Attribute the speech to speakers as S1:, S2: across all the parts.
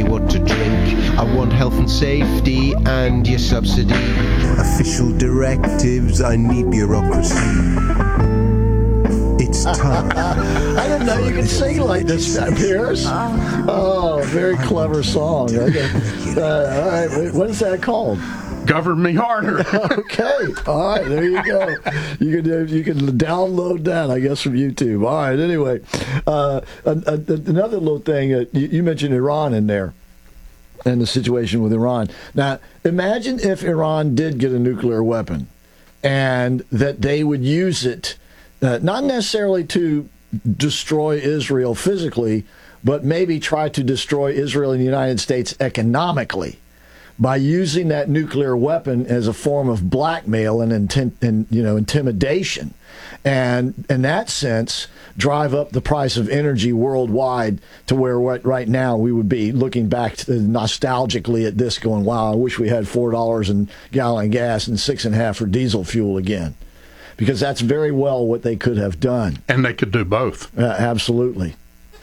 S1: me what to drink. I want health and safety and your subsidy. Official directives, I need bureaucracy. It's time.
S2: I didn't know you could sing like this, Pierce. Oh, very clever song. Okay. All right, what is that called?
S3: Govern Me Harder.
S2: Okay. All right, there you go. You can download that, I guess, from YouTube. All right, anyway. Another little thing, you mentioned Iran in there and the situation with Iran. Now, imagine if Iran did get a nuclear weapon and that they would use it, not necessarily to destroy Israel physically, but maybe try to destroy Israel and the United States economically, by using that nuclear weapon as a form of blackmail and intimidation, and in that sense drive up the price of energy worldwide to where right now we would be looking back nostalgically at this, going, "Wow, I wish we had $4 a gallon gas and $6.50 for diesel fuel again," because that's very well what they could have done,
S3: and they could do both.
S2: Absolutely.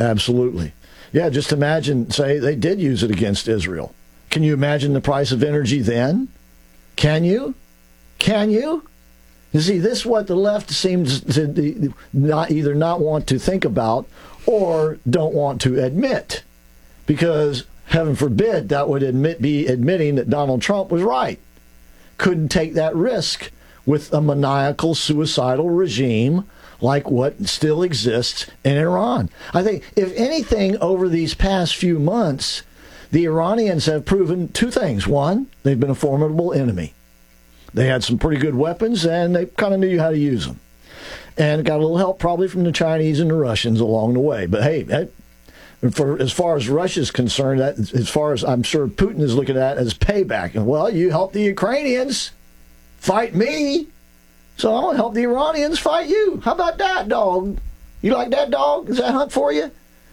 S2: Yeah, just imagine, say they did use it against Israel. Can you imagine the price of energy then? Can you? You see, this is what the left seems to not want to think about or don't want to admit. Because, heaven forbid, that would be admitting that Donald Trump was right. Couldn't take that risk with a maniacal, suicidal regime like what still exists in Iran. I think, if anything, over these past few months, the Iranians have proven two things. One, they've been a formidable enemy. They had some pretty good weapons, and they kind of knew how to use them. And got a little help probably from the Chinese and the Russians along the way. But hey, as far as Russia's concerned, as far as I'm sure Putin is looking at it as payback. Well, you helped the Ukrainians fight me, so I'm going to help the Iranians fight you. How about that, dog? You like that, dog? Is that hunt for you?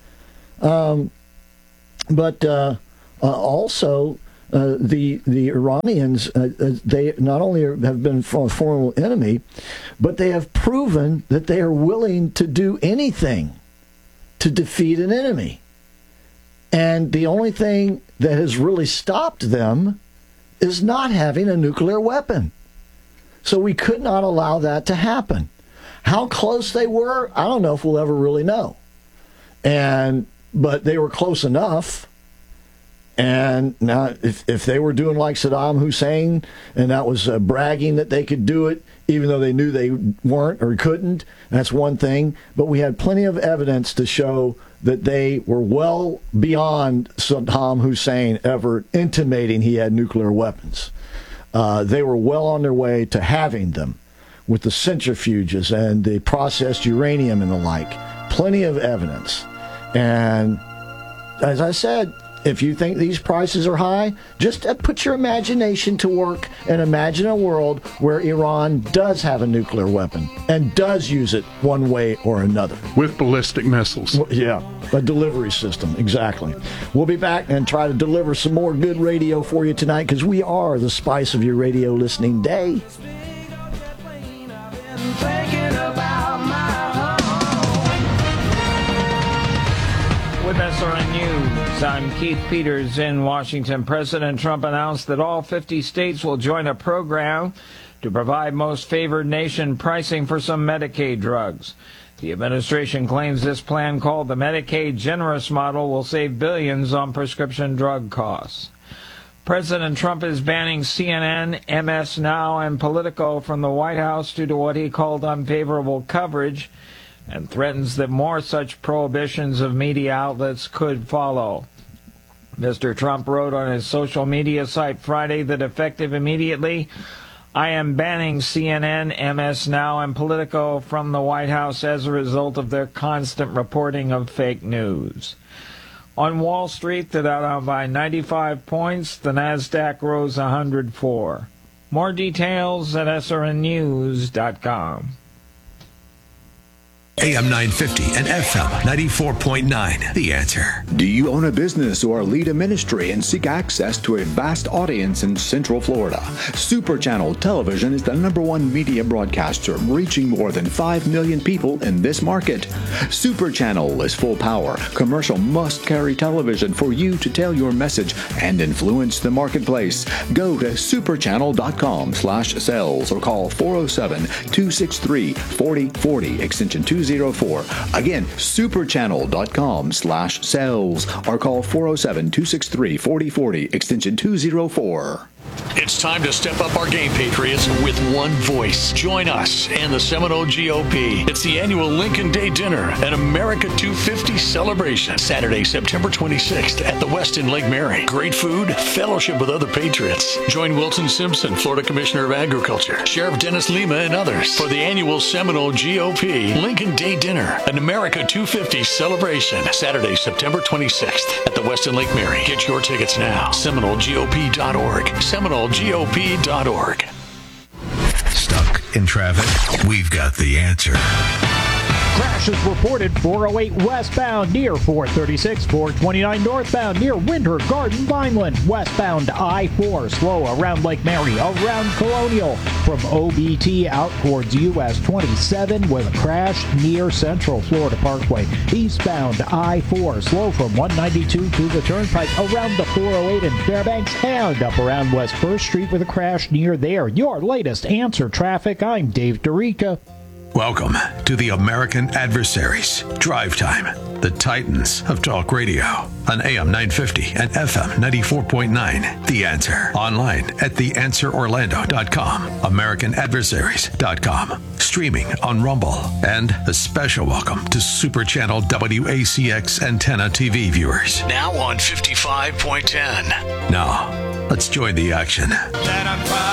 S2: But also, the Iranians, they not only have been a formidable enemy, but they have proven that they are willing to do anything to defeat an enemy. And the only thing that has really stopped them is not having a nuclear weapon. So we could not allow that to happen. How close they were, I don't know if we'll ever really know. But they were close enough. And now, if they were doing like Saddam Hussein, and that was bragging that they could do it, even though they knew they weren't or couldn't, that's one thing. But we had plenty of evidence to show that they were well beyond Saddam Hussein ever intimating he had nuclear weapons. They were well on their way to having them with the centrifuges and the processed uranium and the like. Plenty of evidence. And as I said, if you think these prices are high, just put your imagination to work and imagine a world where Iran does have a nuclear weapon and does use it one way or another.
S3: With ballistic missiles.
S2: Yeah, a delivery system, exactly. We'll be back and try to deliver some more good radio for you tonight, because we are the spice of your radio listening day.
S4: With SRN News, I'm Keith Peters in Washington. President Trump announced that all 50 states will join a program to provide most favored nation pricing for some Medicaid drugs. The administration claims this plan, called the Medicaid Generous Model, will save billions on prescription drug costs. President Trump is banning CNN, MS Now, and Politico from the White House due to what he called unfavorable coverage, and threatens that more such prohibitions of media outlets could follow. Mr. Trump wrote on his social media site Friday that effective immediately, I am banning CNN, MS Now, and Politico from the White House as a result of their constant reporting of fake news. On Wall Street, the Dow down by 95 points, the NASDAQ rose 104. More details at srnnews.com.
S5: AM 950 and FM 94.9. The Answer.
S6: Do you own a business or lead a ministry and seek access to a vast audience in Central Florida? Super Channel Television is the #1 media broadcaster, reaching more than 5 million people in this market. Super Channel is full power, commercial must-carry television for you to tell your message and influence the marketplace. Go to superchannel.com/sales or call 407-263-4040, extension 204. Again, superchannel.com/sales or call 407-263-4040, extension 204.
S7: It's time to step up our game, Patriots, with one voice. Join us and the Seminole GOP. It's the annual Lincoln Day Dinner and America 250 celebration, Saturday, September 26th at the Westin Lake Mary. Great food, fellowship with other Patriots. Join Wilton Simpson, Florida Commissioner of Agriculture, Sheriff Dennis Lima, and others for the annual Seminole GOP Lincoln Day Dinner and America 250 celebration, Saturday, September 26th at the Westin Lake Mary. Get your tickets now. SeminoleGOP.org. SeminoleGOP.org.
S5: Stuck in traffic? We've got the answer.
S8: Crashes reported 408 westbound near 436, 429 northbound near Winter Garden, Vineland. Westbound I-4 slow around Lake Mary, around Colonial. From OBT out towards US 27 with a crash near Central Florida Parkway. Eastbound I-4 slow from 192 to the Turnpike, around the 408 in Fairbanks, and up around West 1st Street with a crash near there. Your latest Answer Traffic. I'm Dave DeRica.
S5: Welcome to the American Adversaries. Drive Time, the Titans of Talk Radio. On AM 950 and FM 94.9. The Answer. Online at theanswerorlando.com. AmericanAdversaries.com. Streaming on Rumble. And a special welcome to Super Channel WACX Antenna TV viewers.
S7: Now on 55.10.
S5: Now, let's join the action.